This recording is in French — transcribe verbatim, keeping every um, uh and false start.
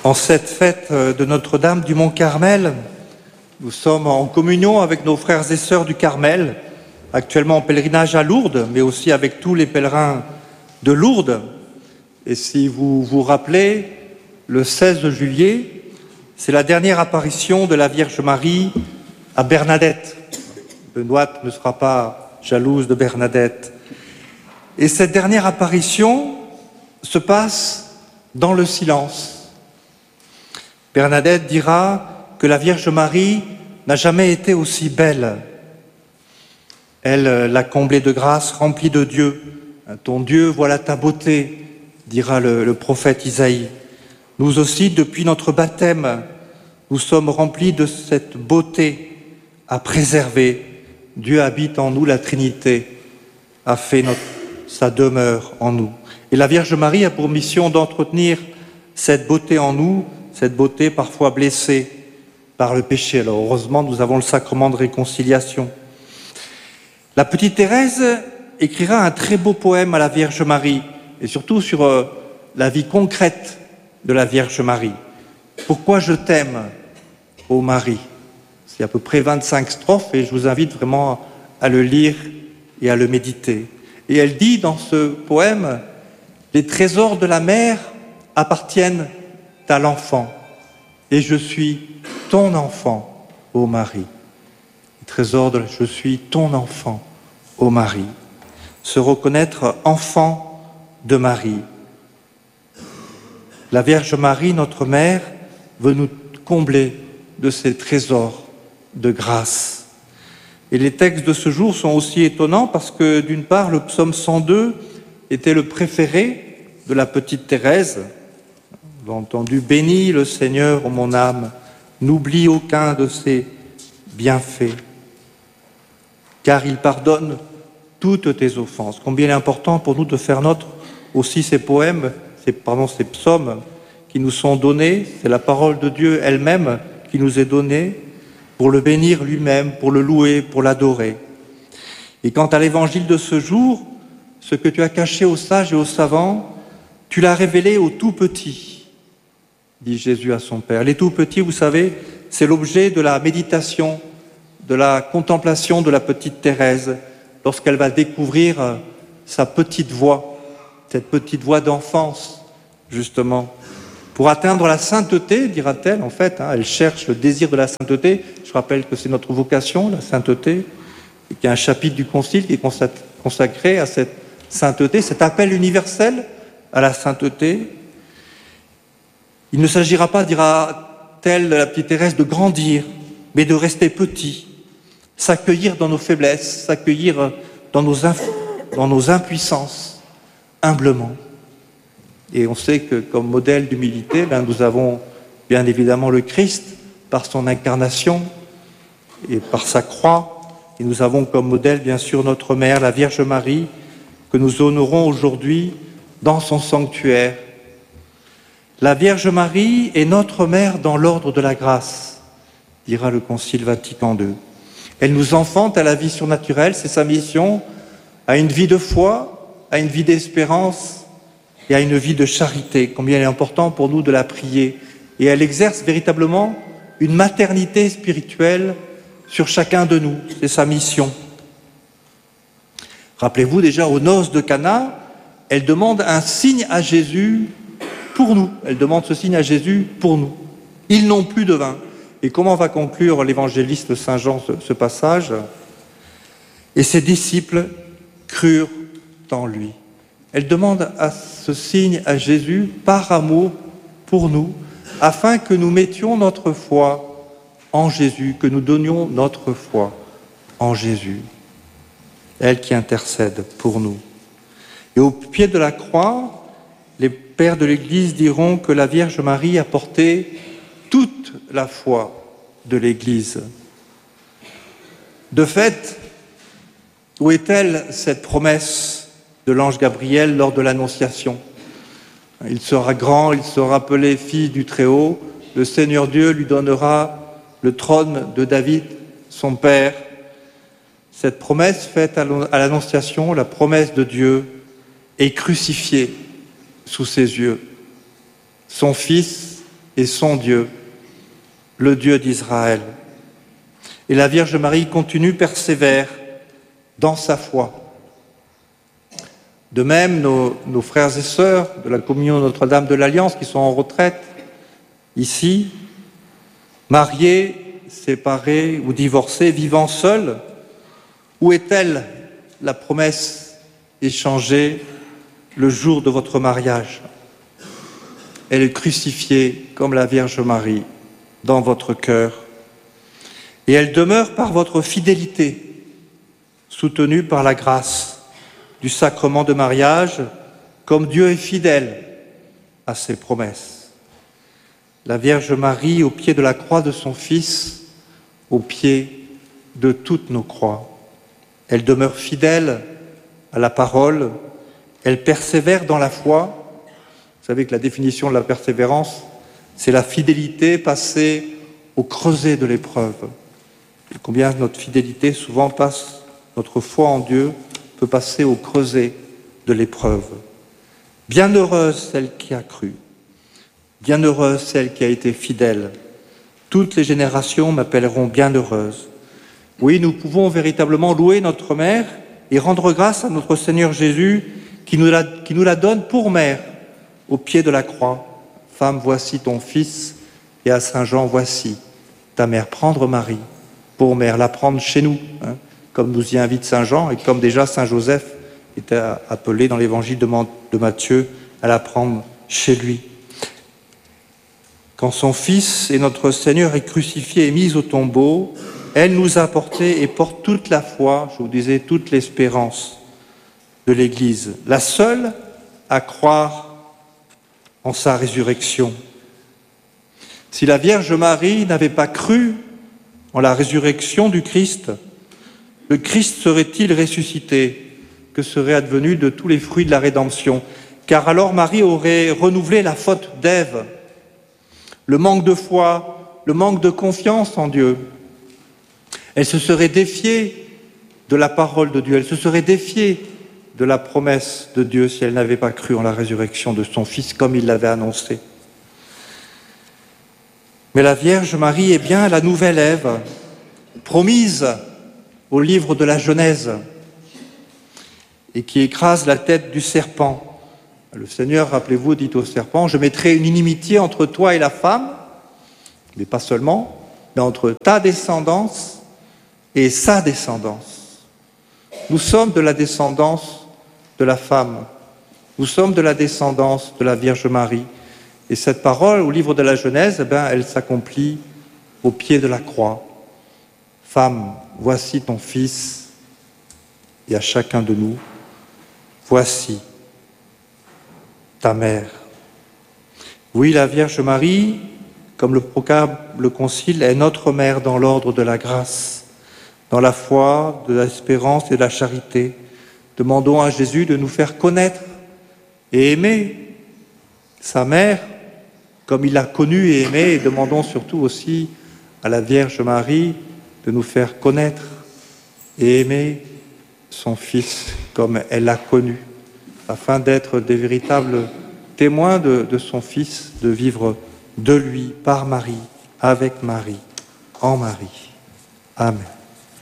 En cette fête de Notre-Dame du Mont-Carmel, nous sommes en communion avec nos frères et sœurs du Carmel, actuellement en pèlerinage à Lourdes, mais aussi avec tous les pèlerins de Lourdes. Et si vous vous rappelez, le seize juillet, c'est la dernière apparition de la Vierge Marie à Bernadette. Benoît ne sera pas jalouse de Bernadette. Et cette dernière apparition se passe dans le silence. Bernadette dira que la Vierge Marie n'a jamais été aussi belle. Elle l'a comblée de grâce, remplie de Dieu. Ton Dieu, voilà ta beauté, dira le, le prophète Isaïe. Nous aussi, depuis notre baptême, nous sommes remplis de cette beauté à préserver. Dieu habite en nous, la Trinité a fait notre, sa demeure en nous. Et la Vierge Marie a pour mission d'entretenir cette beauté en nous, cette beauté parfois blessée par le péché. Alors heureusement, nous avons le sacrement de réconciliation. La petite Thérèse écrira un très beau poème à la Vierge Marie, et surtout sur euh, la vie concrète de la Vierge Marie. Pourquoi je t'aime, ô Marie? C'est à peu près vingt-cinq strophes, et je vous invite vraiment à le lire et à le méditer. Et elle dit dans ce poème, les trésors de la mère appartiennent à l'enfant, et je suis ton enfant, ô Marie. Les trésors de je suis ton enfant, ô Marie. Se reconnaître enfant de Marie. La Vierge Marie, notre mère, veut nous combler de ces trésors de grâce. Et les textes de ce jour sont aussi étonnants parce que, d'une part, le psaume cent deux était le préféré de la petite Thérèse. Vous avez entendu, bénis le Seigneur, ô mon âme, n'oublie aucun de ses bienfaits, car il pardonne toutes tes offenses. Combien il est important pour nous de faire notre aussi ces poèmes, ces, pardon, ces psaumes qui nous sont donnés, c'est la parole de Dieu elle-même qui nous est donnée pour le bénir lui-même, pour le louer, pour l'adorer. Et quant à l'évangile de ce jour, ce que tu as caché aux sages et aux savants, tu l'as révélé aux tout petits, dit Jésus à son Père. Les tout petits, vous savez, c'est l'objet de la méditation, de la contemplation de la petite Thérèse, lorsqu'elle va découvrir sa petite voix, cette petite voix d'enfance, justement. Pour atteindre la sainteté, dira-t-elle, en fait, hein, elle cherche le désir de la sainteté. Je rappelle que c'est notre vocation, la sainteté, et qu'il y a un chapitre du Concile qui est consacré à cette sainteté, cet appel universel à la sainteté. Il ne s'agira pas, dira-t-elle, la petite Thérèse, de grandir, mais de rester petit, s'accueillir dans nos faiblesses, s'accueillir dans nos, inf- dans nos impuissances, humblement. Et on sait que comme modèle d'humilité, ben, nous avons bien évidemment le Christ, par son incarnation et par sa croix. Et nous avons comme modèle, bien sûr, notre Mère, la Vierge Marie, que nous honorons aujourd'hui dans son sanctuaire. La Vierge Marie est notre Mère dans l'ordre de la grâce, dira le Concile Vatican deux. Elle nous enfante à la vie surnaturelle, c'est sa mission, à une vie de foi, à une vie d'espérance et à une vie de charité. Combien il est important pour nous de la prier. Et elle exerce véritablement une maternité spirituelle sur chacun de nous. C'est sa mission. Rappelez-vous déjà aux noces de Cana, elle demande un signe à Jésus pour nous. Elle demande ce signe à Jésus pour nous. Ils n'ont plus de vin. Et comment va conclure l'évangéliste Saint Jean ce, ce passage? Et ses disciples crurent en lui. Elle demande à ce signe à Jésus par amour pour nous, afin que nous mettions notre foi en Jésus, que nous donnions notre foi en Jésus. Elle qui intercède pour nous. Et au pied de la croix, les pères de l'Église diront que la Vierge Marie a porté toute la foi de l'Église. De fait, où est-elle cette promesse de l'ange Gabriel lors de l'Annonciation? Il sera grand, il sera appelé fils du Très-Haut, le Seigneur Dieu lui donnera le trône de David, son père. Cette promesse faite à l'Annonciation, la promesse de Dieu, est crucifiée sous ses yeux. Son Fils et son Dieu, le Dieu d'Israël. Et la Vierge Marie continue, persévère dans sa foi. De même, nos, nos frères et sœurs de la communion Notre-Dame de l'Alliance qui sont en retraite, ici, mariés, séparés ou divorcés, vivant seuls, où est-elle la promesse échangée le jour de votre mariage? Elle est crucifiée comme la Vierge Marie dans votre cœur. Et elle demeure par votre fidélité, soutenue par la grâce du sacrement de mariage, comme Dieu est fidèle à ses promesses. La Vierge Marie, au pied de la croix de son Fils, au pied de toutes nos croix. Elle demeure fidèle à la parole, elle persévère dans la foi. Vous savez que la définition de la persévérance, c'est la fidélité passée au creuset de l'épreuve. Et combien notre fidélité souvent passe, notre foi en Dieu peut passer au creuset de l'épreuve. Bienheureuse celle qui a cru, bienheureuse celle qui a été fidèle. Toutes les générations m'appelleront bienheureuse. Oui, nous pouvons véritablement louer notre mère et rendre grâce à notre Seigneur Jésus qui nous la, qui nous la donne pour mère au pied de la croix. Femme, voici ton fils, et à Saint Jean, voici ta mère. Prendre Marie pour mère, la prendre chez nous, hein, comme nous y invite Saint Jean et comme déjà Saint Joseph était appelé dans l'évangile de Matthieu à la prendre chez lui. Quand son Fils et notre Seigneur est crucifié et mis au tombeau, elle nous a porté et porte toute la foi, je vous disais, toute l'espérance de l'Église, la seule à croire en sa résurrection. Si la Vierge Marie n'avait pas cru en la résurrection du Christ, le Christ serait-il ressuscité? Que serait advenu de tous les fruits de la rédemption? Car alors Marie aurait renouvelé la faute d'Ève, le manque de foi, le manque de confiance en Dieu. Elle se serait défiée de la parole de Dieu, elle se serait défiée de la promesse de Dieu si elle n'avait pas cru en la résurrection de son Fils comme il l'avait annoncé. Mais la Vierge Marie est bien la nouvelle Ève, promise au livre de la Genèse, et qui écrase la tête du serpent. Le Seigneur, rappelez-vous, dit au serpent, « Je mettrai une inimitié entre toi et la femme, mais pas seulement, mais entre ta descendance et sa descendance. » Nous sommes de la descendance de la femme, nous sommes de la descendance de la Vierge Marie. Et cette parole, au livre de la Genèse, eh bien, elle s'accomplit au pied de la croix. « Femme, voici ton fils, et à chacun de nous, voici ta mère. » Oui, la Vierge Marie, comme le proclame le Concile, est notre mère dans l'ordre de la grâce, dans la foi, de l'espérance et de la charité. Demandons à Jésus de nous faire connaître et aimer sa mère comme il l'a connue et aimée, et demandons surtout aussi à la Vierge Marie de nous faire connaître et aimer son Fils comme elle l'a connu, afin d'être des véritables témoins de, de son Fils, de vivre de lui, par Marie, avec Marie, en Marie. Amen.